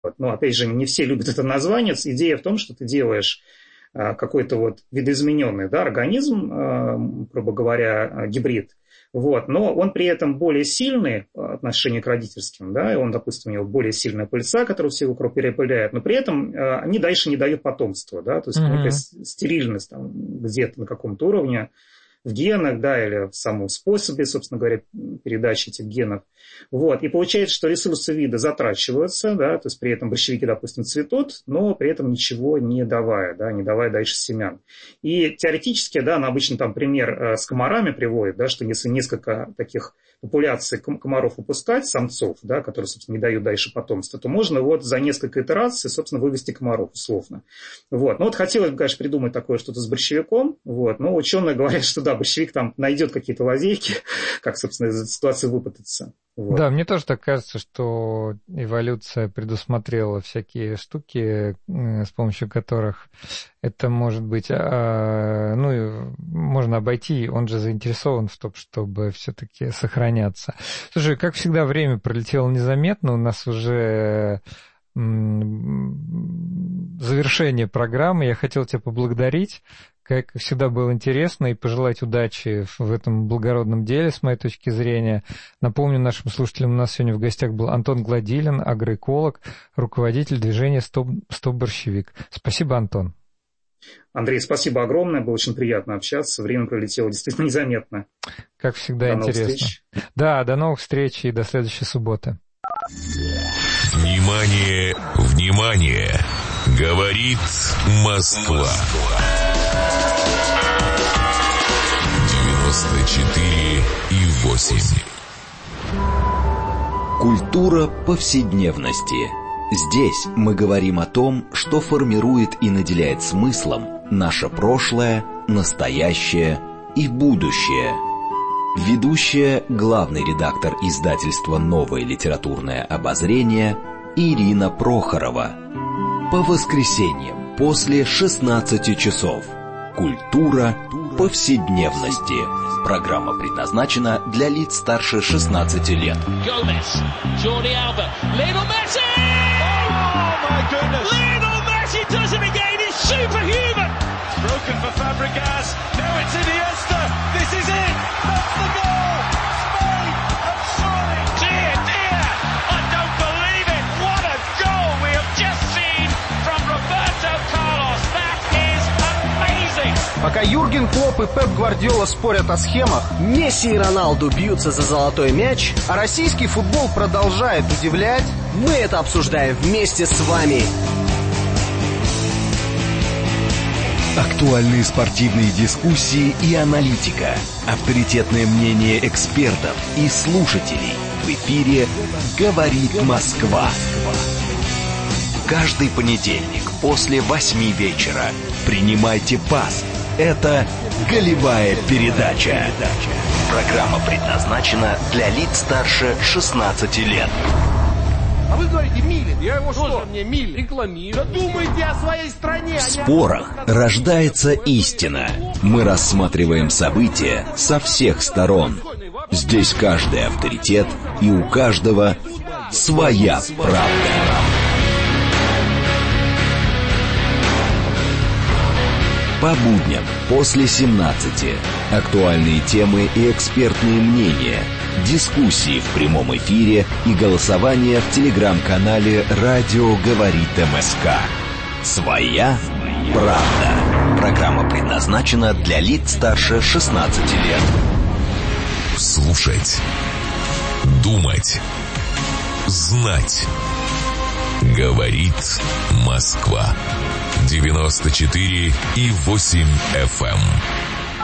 Но, опять же, не все любят это название. Идея в том, что ты делаешь какой-то вот видоизмененный, да, организм, грубо говоря, гибрид. Вот. Но он при этом более сильный по отношению к родительским, да, и он, допустим, у него более сильная пыльца, которую все вокруг перепыляют, но при этом они дальше не дают потомства, да, то есть некая стерильность там, где-то на каком-то уровне в генах, да, или в самом способе, собственно говоря, передачи этих генов. Вот. И получается, что ресурсы вида затрачиваются, да, то есть при этом борщевики, допустим, цветут, но при этом ничего не давая, да, не давая дальше семян. И теоретически, да, она обычно там пример с комарами приводит, да, что если несколько таких популяций комаров выпускать, самцов, да, которые, собственно, не дают дальше потомства, то можно вот за несколько итераций, собственно, вывести комаров условно. Вот. Ну вот хотелось бы, конечно, придумать такое что-то с борщевиком, вот, но ученые говорят, что да, борщевик там найдет какие-то лазейки, как, собственно, из этой ситуации выпутаться. Вот. Да, мне тоже так кажется, что эволюция предусмотрела всякие штуки, с помощью которых это может быть, ну, можно обойти, он же заинтересован в том, чтобы все-таки сохраняться. Слушай, как всегда, время пролетело незаметно, у нас уже завершение программы. Я хотел тебя поблагодарить. Как всегда, было интересно, и пожелать удачи в этом благородном деле, с моей точки зрения. Напомню нашим слушателям, у нас сегодня в гостях был Антон Гладилин, агроэколог, руководитель движения «Стоп-борщевик». Спасибо, Антон. Андрей, спасибо огромное, было очень приятно общаться, время пролетело действительно незаметно. Как всегда, до интересно. Новых встреч. Да, до новых встреч и до следующей субботы. Внимание, внимание! Говорит Москва. 94,8. Культура повседневности. Здесь мы говорим о том, что формирует и наделяет смыслом наше прошлое, настоящее и будущее. Ведущая, главный редактор издательства «Новое литературное обозрение» Ирина Прохорова. По воскресеньям после 16 часов. Культура повседневности. Программа предназначена для лиц старше 16 лет. Пока Юрген Клопп и Пеп Гвардиола спорят о схемах, Месси и Роналду бьются за золотой мяч, а российский футбол продолжает удивлять, мы это обсуждаем вместе с вами. Актуальные спортивные дискуссии и аналитика, авторитетное мнение экспертов и слушателей. В эфире «Говорит Москва». Каждый понедельник после 8 вечера принимайте пас. Это «Голевая передача». Программа предназначена для лиц старше 16 лет. А вы говорите Милин, я его что? Мне Милин рекламирую. Да думайте о своей стране. В спорах рождается истина. Мы рассматриваем события со всех сторон. Здесь каждый авторитет, и у каждого своя правда. По будням после 17. Актуальные темы и экспертные мнения, дискуссии в прямом эфире и голосование в телеграм-канале «Радио говорит МСК». Своя правда. Программа предназначена для лиц старше 16 лет. Слушать, думать, знать. Говорит Москва. 94,8 FM.